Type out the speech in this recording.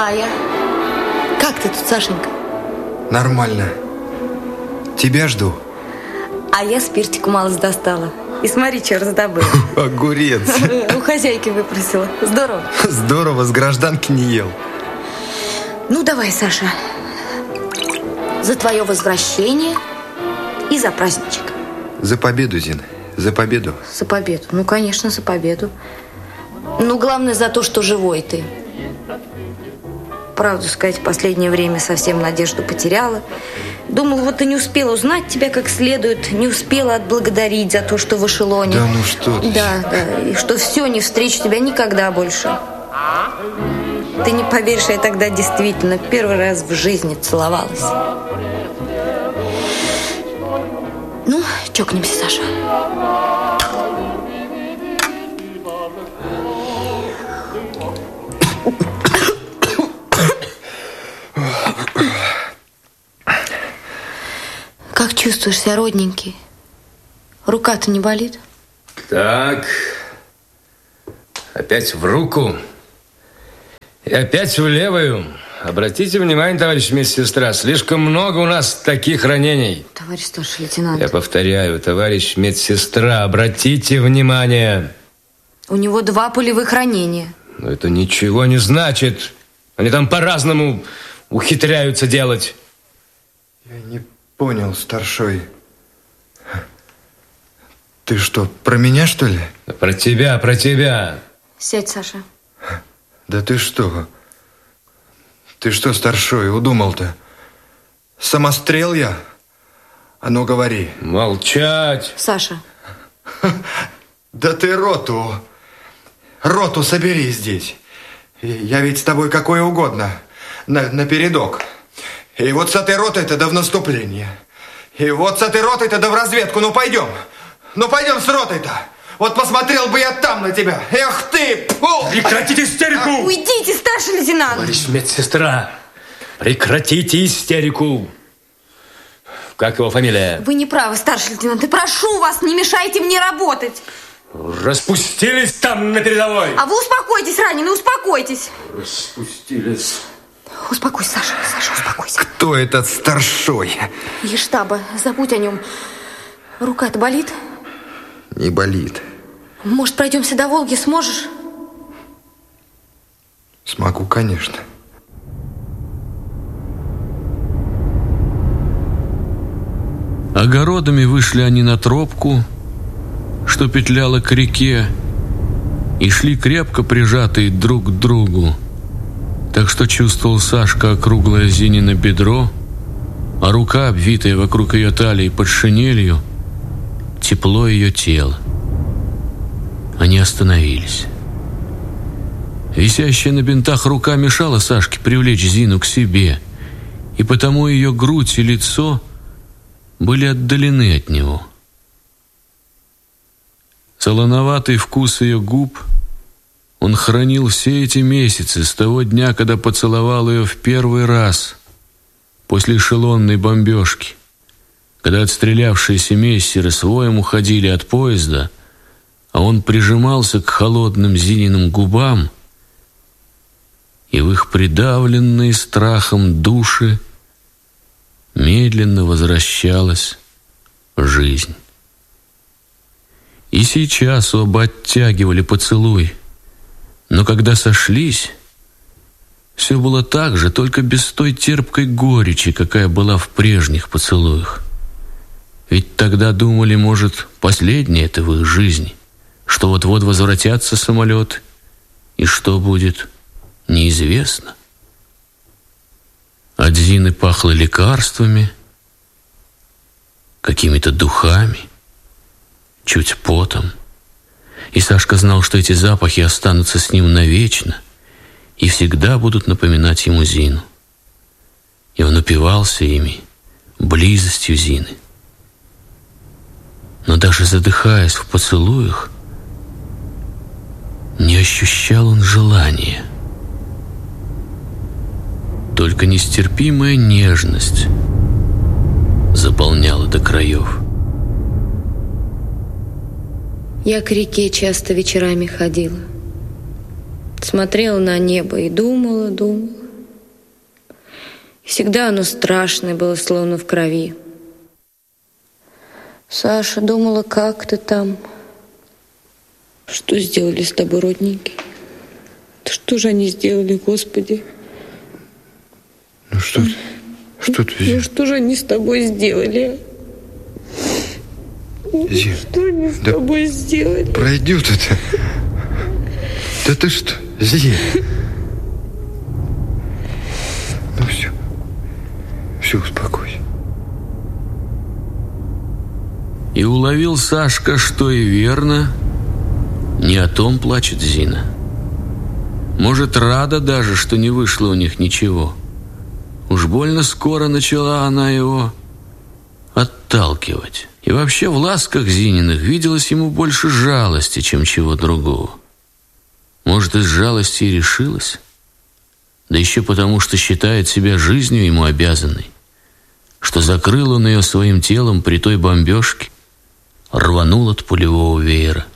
Какая? Как ты тут, Сашенька? Нормально. Тебя жду. А я спиртику малость достала. И смотри, что раздобыла. Огурец. У хозяйки выпросила. Здорово. Здорово, с гражданки не ел. Ну, давай, Саша. За твое возвращение и за праздничек. За победу, Зин. За победу. За победу. Ну, конечно, за победу. Ну, главное, за то, что живой ты. Правду сказать, в последнее время совсем надежду потеряла. Думала, вот и не успела узнать тебя как следует, не успела отблагодарить за то, что в эшелоне. Да ну что ты. Да, и что все, не встречу тебя никогда больше. Ты не поверишь, я тогда действительно первый раз в жизни целовалась. Ну, чокнемся, Саша. Как чувствуешь себя, родненький? Рука-то не болит? Так. Опять в руку. И опять в левую. Обратите внимание, товарищ медсестра, слишком много у нас таких ранений. Товарищ старший лейтенант. Я повторяю, товарищ медсестра, обратите внимание. У него 2 пулевых ранения. Но это ничего не значит. Они там по-разному ухитряются делать. Я не понял, старшой. Ты что, про меня, что ли? Про тебя, про тебя. Сядь, Саша. Да ты что? Ты что, старшой, удумал-то? Самострел я? А ну, говори. Молчать. Саша. Да ты роту собери здесь. Я ведь с тобой какое угодно. Напередок. И вот с этой ротой-то да в наступление. И вот с этой ротой-то да в разведку. Ну, пойдем. Ну, пойдем с ротой-то. Вот посмотрел бы я там на тебя. Эх ты! Фу! Прекратите истерику! Уйдите, старший лейтенант! Товарищ медсестра, прекратите истерику. Как его фамилия? Вы не правы, старший лейтенант. И прошу вас, не мешайте мне работать. Распустились там на передовой. А вы успокойтесь, раненый, успокойтесь. Распустились. Успокойся, Саша, Саша, успокойся. Кто этот старшой? Из штаба, забудь о нем. Рука-то болит? Не болит. Может, пройдемся до Волги, сможешь? Смогу, конечно. Огородами вышли они на тропку, что петляла к реке, и шли крепко прижатые друг к другу, так что чувствовал Сашка округлое Зинино бедро, а рука, обвитая вокруг ее талии под шинелью, тепло ее тела. Они остановились. Висящая на бинтах рука мешала Сашке привлечь Зину к себе, и потому ее грудь и лицо были отдалены от него. Солоноватый вкус ее губ он хранил все эти месяцы, с того дня, когда поцеловал ее в первый раз, после эшелонной бомбежки, когда отстрелявшиеся мессеры с воем уходили от поезда, а он прижимался к холодным Зининым губам, и в их придавленные страхом души медленно возвращалась жизнь. И сейчас оба оттягивали поцелуй, но когда сошлись, все было так же, только без той терпкой горечи, какая была в прежних поцелуях. Ведь тогда думали, может, последнее это в их жизни, что вот-вот возвратятся самолеты, и что будет, неизвестно. От Зины пахло лекарствами, какими-то духами, чуть потом. И Сашка знал, что эти запахи останутся с ним навечно и всегда будут напоминать ему Зину. И он упивался ими, близостью Зины. Но даже задыхаясь в поцелуях, не ощущал он желания. Только нестерпимая нежность заполняла до краев. Я к реке часто вечерами ходила. Смотрела на небо и думала. Всегда оно страшное было, словно в крови. Саша, думала, как ты там? Что сделали с тобой родненькие? Да что же они сделали, Господи? Ну что ты? Что ты, Зин? Ну что же они с тобой сделали? Зин, что они с тобой сделали? Пройдет это. Да ты что, Зин? Ну все. Все, успокойся. И уловил Сашка, что и верно, не о том плачет Зина. Может, рада даже, что не вышло у них ничего. Уж больно скоро начала она его отталкивать. И вообще в ласках Зининых виделось ему больше жалости, чем чего другого. Может, из жалости и решилась? Да еще потому, что считает себя жизнью ему обязанной, что закрыл он ее своим телом при той бомбежке, рванул от пулевого веера.